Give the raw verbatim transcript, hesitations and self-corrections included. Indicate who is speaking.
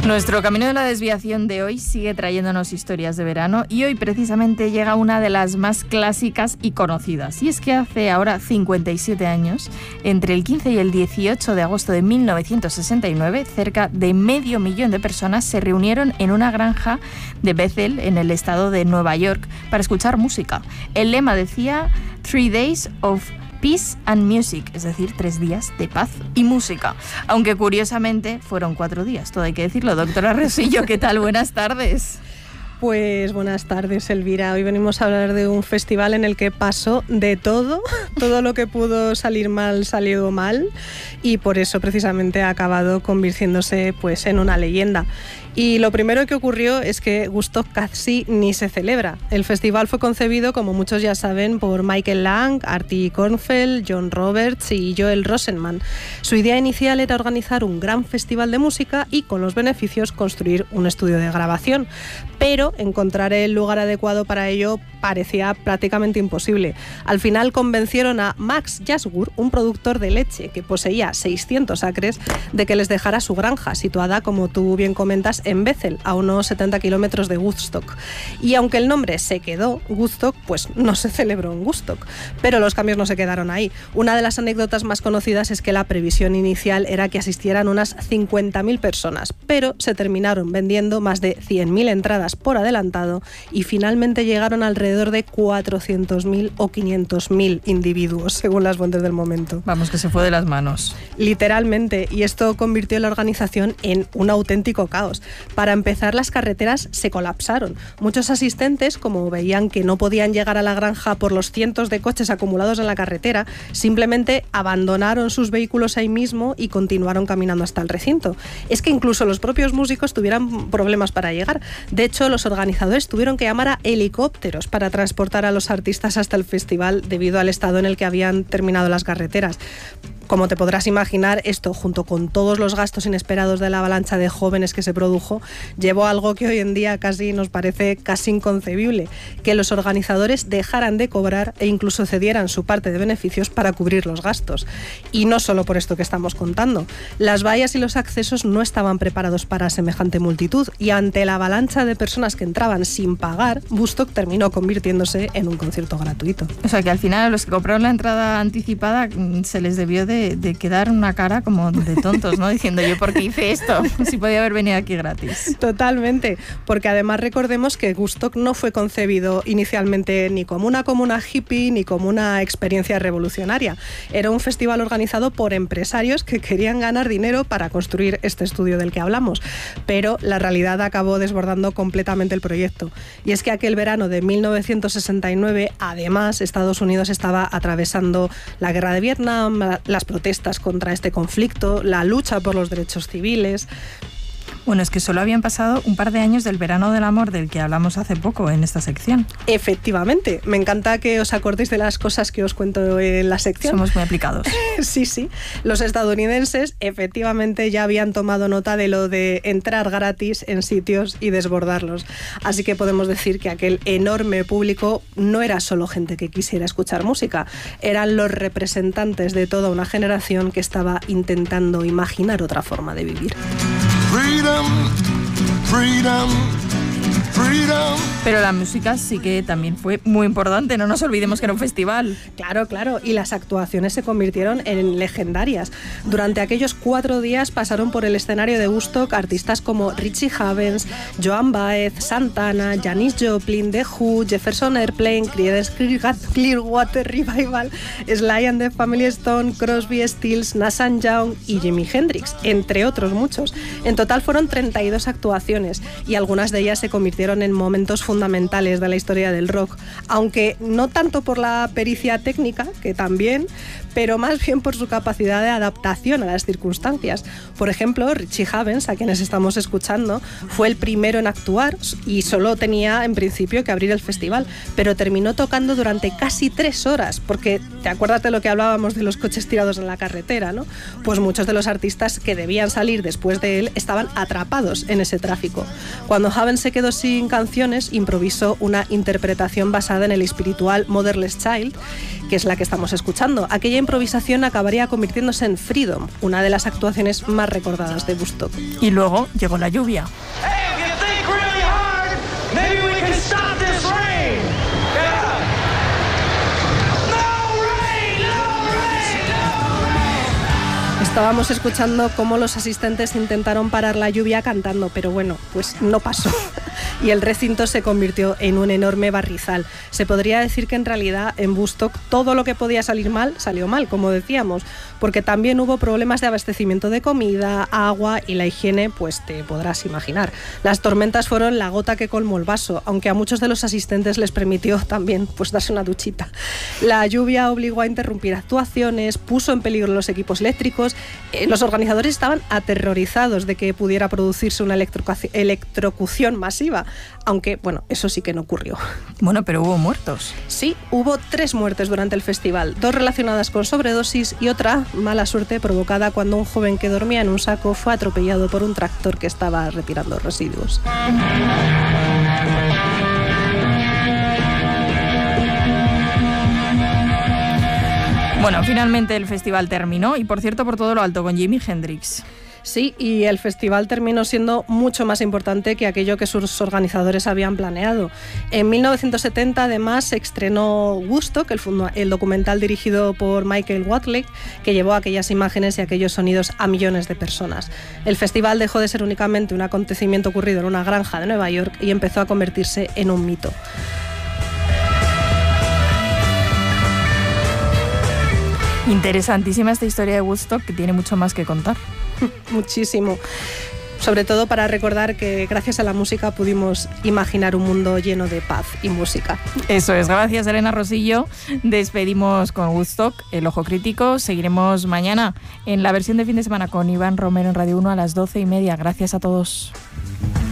Speaker 1: Nuestro camino de la desviación de hoy sigue trayéndonos historias de verano y hoy precisamente llega una de las más clásicas y conocidas. Y es que hace ahora cincuenta y siete años, entre el quince y el dieciocho de agosto de mil novecientos sesenta y nueve, cerca de medio millón de personas se reunieron en una granja de Bethel, en el estado de Nueva York, para escuchar música. El lema decía Three Days of Peace and Music, es decir, tres días de paz y música. Aunque curiosamente fueron cuatro días, todo hay que decirlo. Doctora Rosillo, ¿qué tal? Buenas tardes.
Speaker 2: Pues buenas tardes, Elvira. Hoy venimos a hablar de un festival en el que pasó de todo. Todo lo que pudo salir mal salió mal y por eso precisamente ha acabado convirtiéndose pues, en una leyenda. Y lo primero que ocurrió es que Woodstock casi ni se celebra. El festival fue concebido, como muchos ya saben, por Michael Lang, Artie Kornfeld, John Roberts y Joel Rosenman. Su idea inicial era organizar un gran festival de música y, con los beneficios, construir un estudio de grabación. Pero encontrar el lugar adecuado para ello parecía prácticamente imposible. Al final convencieron a Max Yasgur, un productor de leche que poseía seiscientos acres, de que les dejara su granja, situada, como tú bien comentas, en Bethel, a unos setenta kilómetros de Woodstock. Y aunque el nombre se quedó, Woodstock, pues no se celebró en Woodstock. Pero los cambios no se quedaron ahí. Una de las anécdotas más conocidas es que la previsión inicial era que asistieran unas cincuenta mil personas, pero se terminaron vendiendo más de cien mil entradas por adelantado y finalmente llegaron alrededor de cuatrocientos mil o quinientos mil individuos, según las fuentes del momento.
Speaker 1: Vamos, que se fue de las manos.
Speaker 2: Literalmente, y esto convirtió la organización en un auténtico caos. Para empezar, las carreteras se colapsaron. Muchos asistentes, como veían que no podían llegar a la granja por los cientos de coches acumulados en la carretera, simplemente abandonaron sus vehículos ahí mismo y continuaron caminando hasta el recinto. Es que incluso los propios músicos tuvieron problemas para llegar. De hecho, los organizadores tuvieron que llamar a helicópteros para transportar a los artistas hasta el festival debido al estado en el que habían terminado las carreteras. Como te podrás imaginar, esto, junto con todos los gastos inesperados de la avalancha de jóvenes que se produjo, llevó a algo que hoy en día casi nos parece casi inconcebible, que los organizadores dejaran de cobrar e incluso cedieran su parte de beneficios para cubrir los gastos. Y no solo por esto que estamos contando. Las vallas y los accesos no estaban preparados para semejante multitud y ante la avalancha de personas que entraban sin pagar, Woodstock terminó convirtiéndose en un concierto gratuito.
Speaker 1: O sea que al final a los que compraron la entrada anticipada se les debió de De, de quedar una cara como de tontos, ¿no? Diciendo, ¿yo por qué hice esto? Si podía haber venido aquí gratis.
Speaker 2: Totalmente, porque además recordemos que Woodstock no fue concebido inicialmente ni como una comuna hippie ni como una experiencia revolucionaria. Era un festival organizado por empresarios que querían ganar dinero para construir este estudio del que hablamos, pero la realidad acabó desbordando completamente el proyecto. Y es que aquel verano de mil novecientos sesenta y nueve, además, Estados Unidos estaba atravesando la guerra de Vietnam, las protestas contra este conflicto, la lucha por los derechos civiles.
Speaker 1: Bueno, es que solo habían pasado un par de años del verano del amor del que hablamos hace poco en esta sección.
Speaker 2: Efectivamente, me encanta que os acordéis de las cosas que os cuento en la sección.
Speaker 1: Somos muy aplicados.
Speaker 2: Sí, sí. Los estadounidenses efectivamente ya habían tomado nota de lo de entrar gratis en sitios y desbordarlos. Así que podemos decir que aquel enorme público no era solo gente que quisiera escuchar música, eran los representantes de toda una generación que estaba intentando imaginar otra forma de vivir.
Speaker 3: Freedom, freedom, freedom.
Speaker 1: Pero la música sí que también fue muy importante, no nos olvidemos que era un festival.
Speaker 2: Claro, claro, y las actuaciones se convirtieron en legendarias. Durante aquellos cuatro días pasaron por el escenario de Woodstock artistas como Richie Havens, Joan Baez, Santana, Janis Joplin, The Who, Jefferson Airplane, Creedence Clearwater Revival, Sly and the Family Stone, Crosby, Stills, Nash and Young y Jimi Hendrix, entre otros muchos. En total fueron treinta y dos actuaciones y algunas de ellas se convirtieron en momentos fundamentales de la historia del rock, aunque no tanto por la pericia técnica, que también, pero más bien por su capacidad de adaptación a las circunstancias. Por ejemplo, Richie Havens, a quienes estamos escuchando, fue el primero en actuar y solo tenía en principio que abrir el festival, pero terminó tocando durante casi tres horas, porque te acuerdas de lo que hablábamos de los coches tirados en la carretera, ¿no? Pues muchos de los artistas que debían salir después de él estaban atrapados en ese tráfico. Cuando Havens se quedó sin canciones, improvisó una interpretación basada en el espiritual Motherless Child, que es la que estamos escuchando. Aquella improvisación acabaría convirtiéndose en Freedom, una de las actuaciones más recordadas de Woodstock.
Speaker 1: Y luego llegó la lluvia.
Speaker 2: Estábamos escuchando cómo los asistentes intentaron parar la lluvia cantando, pero bueno, pues no pasó. Y el recinto se convirtió en un enorme barrizal. Se podría decir que en realidad en Woodstock todo lo que podía salir mal, salió mal, como decíamos, porque también hubo problemas de abastecimiento de comida, agua y la higiene, pues te podrás imaginar. Las tormentas fueron la gota que colmó el vaso, aunque a muchos de los asistentes les permitió también pues darse una duchita. La lluvia obligó a interrumpir actuaciones, puso en peligro los equipos eléctricos. Eh, los organizadores estaban aterrorizados de que pudiera producirse una electrocu- electrocución masiva, aunque, bueno, eso sí que no ocurrió.
Speaker 1: Bueno, pero hubo muertos.
Speaker 2: Sí, hubo tres muertes durante el festival, dos relacionadas con sobredosis y otra, mala suerte, provocada cuando un joven que dormía en un saco fue atropellado por un tractor que estaba retirando residuos.
Speaker 1: Bueno, finalmente el festival terminó y, por cierto, por todo lo alto, con Jimi Hendrix.
Speaker 2: Sí, y el festival terminó siendo mucho más importante que aquello que sus organizadores habían planeado. En mil novecientos setenta, además, se estrenó Woodstock, el, el documental dirigido por Michael Whatley, que llevó aquellas imágenes y aquellos sonidos a millones de personas. El festival dejó de ser únicamente un acontecimiento ocurrido en una granja de Nueva York y empezó a convertirse en un mito.
Speaker 1: Interesantísima esta historia de Woodstock, que tiene mucho más que contar.
Speaker 2: Muchísimo. Sobre todo para recordar que gracias a la música pudimos imaginar un mundo lleno de paz y música.
Speaker 1: Eso es. Gracias, Elena Rosillo. Despedimos con Woodstock, El Ojo Crítico. Seguiremos mañana en la versión de fin de semana con Iván Romero en Radio uno a las doce y media. Gracias a todos.